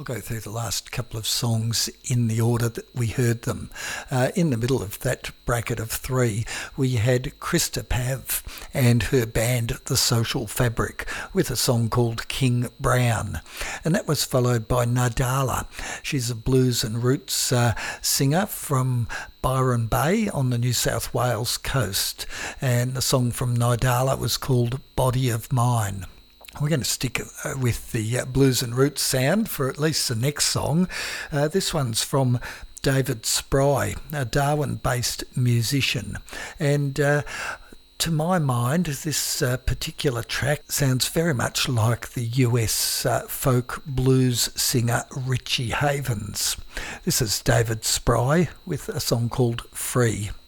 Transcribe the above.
I'll go through the last couple of songs in the order that we heard them. In the middle of that bracket of three, we had Krista Pav and her band The Social Fabric with a song called King Brown. And that was followed by Nadala. She's a blues and roots singer from Byron Bay on the New South Wales coast. And the song from Nadala was called Body of Mine. We're going to stick with the blues and roots sound for at least the next song. This one's from David Spry, a Darwin-based musician. And to my mind, this particular track sounds very much like the US folk blues singer Richie Havens. This is David Spry with a song called Free.